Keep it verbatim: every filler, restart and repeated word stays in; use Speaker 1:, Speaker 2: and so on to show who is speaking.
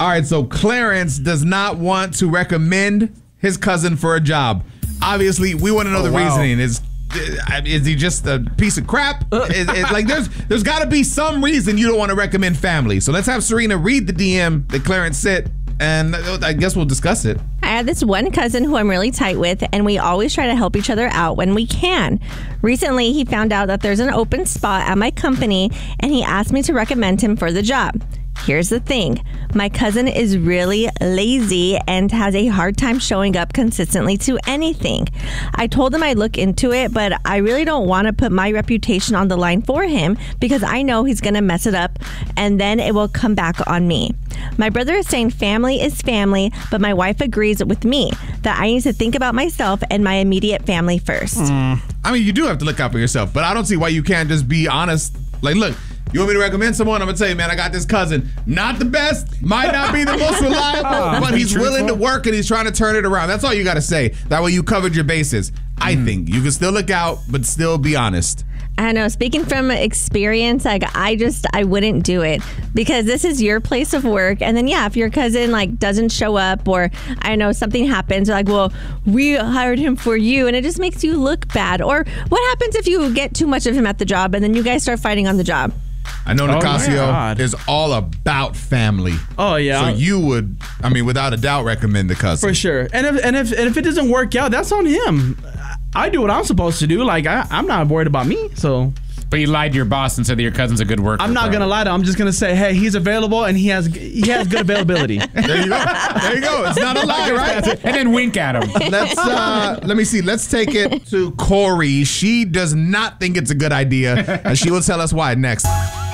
Speaker 1: right, so Clarence does not want to recommend his cousin for a job. Obviously, we want to know
Speaker 2: oh,
Speaker 1: the
Speaker 2: wow.
Speaker 1: reasoning. Is is he just a piece of crap? Is, is, like there's there's got to be some reason you don't want to recommend family. So let's have Serena read the D M that Clarence sent, and I guess we'll discuss it.
Speaker 3: I have this one cousin who I'm really tight with, and we always try to help each other out when we can. Recently, he found out that there's an open spot at my company, and he asked me to recommend him for the job. Here's the thing. My cousin is really lazy and has a hard time showing up consistently to anything. I told him I'd look into it, but I really don't want to put my reputation on the line for him because I know he's going to mess it up and then it will come back on me. My brother is saying family is family, but my wife agrees with me that I need to think about myself and my immediate family first.
Speaker 1: Mm. I mean, you do have to look out for yourself, but I don't see why you can't just be honest. Like, look, you want me to recommend someone? I'm going to tell you, man, I got this cousin. Not the best, might not be the most reliable, but he's willing to work and he's trying to turn it around. That's all you got to say. That way you covered your bases. I mm. think you can still look out, but still be honest.
Speaker 3: I know, speaking from experience, like I just, I wouldn't do it because this is your place of work. And then, yeah, if your cousin like doesn't show up or I know something happens, like, well, we hired him for you. And it just makes you look bad. Or what happens if you get too much of him at the job and then you guys start fighting on the job?
Speaker 1: I know Nicasio oh is all about family.
Speaker 2: Oh yeah.
Speaker 1: So you would, I mean, without a doubt, recommend the cousin
Speaker 2: for sure. And if and if and if it doesn't work out, that's on him. I do what I'm supposed to do. Like I, I'm not worried about me. So.
Speaker 4: But you lied to your boss and said that your cousin's a good worker.
Speaker 2: I'm not
Speaker 4: bro.
Speaker 2: gonna lie to him. I'm just gonna say, hey, he's available and he has he has good availability.
Speaker 1: There you go. There you go. It's not a lie, right?
Speaker 4: And then wink at him.
Speaker 1: Let's uh, let me see. Let's take it to Corey. She does not think it's a good idea, and she will tell us why next.